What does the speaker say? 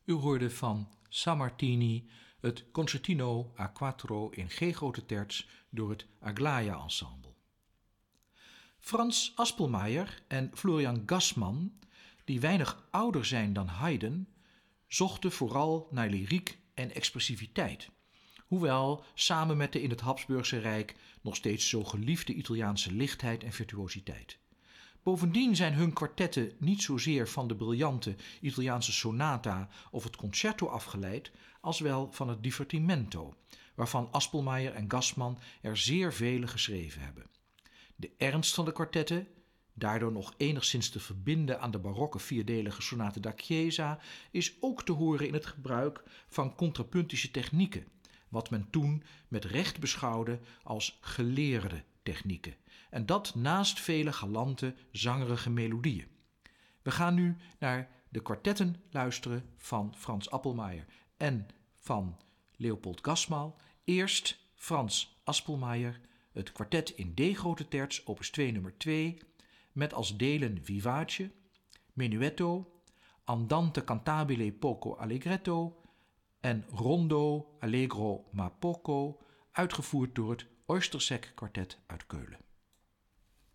U hoorde van Sammartini het Concertino a quattro in G grote terts door het Aglaia Ensemble. Franz Aspelmayer en Florian Gassmann, die weinig ouder zijn dan Haydn, zochten vooral naar lyriek en expressiviteit. Hoewel samen met de in het Habsburgse Rijk nog steeds zo geliefde Italiaanse lichtheid en virtuositeit. Bovendien zijn hun kwartetten niet zozeer van de briljante Italiaanse sonata of het concerto afgeleid, als wel van het divertimento, waarvan Aspelmayer en Gassmann er zeer vele geschreven hebben. De ernst van de kwartetten, daardoor nog enigszins te verbinden aan de barokke vierdelige sonate da Chiesa, is ook te horen in het gebruik van contrapuntische technieken, wat men toen met recht beschouwde als geleerde technieken, en dat naast vele galante, zangerige melodieën. We gaan nu naar de kwartetten luisteren van Franz Aspelmayer en van Leopold Gassmann. Eerst Franz Aspelmayer, het kwartet in D grote terts, opus 2 nummer 2, met als delen vivace, menuetto, andante cantabile poco allegretto en rondo allegro ma poco, uitgevoerd door het Oystersek kwartet uit Keulen.